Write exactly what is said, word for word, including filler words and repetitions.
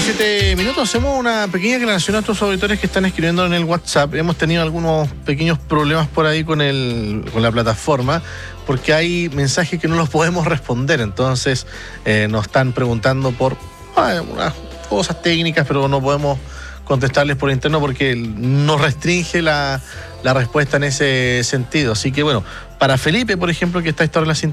diecisiete minutos, hacemos una pequeña aclaración a nuestros auditores que están escribiendo en el WhatsApp. Hemos tenido algunos pequeños problemas por ahí con, el, con la plataforma, porque hay mensajes que no los podemos responder. Entonces eh, nos están preguntando por ah, unas cosas técnicas, pero no podemos contestarles por interno porque nos restringe la, la respuesta en ese sentido. Así que bueno, para Felipe, por ejemplo, que está a esta hora en la sintonía,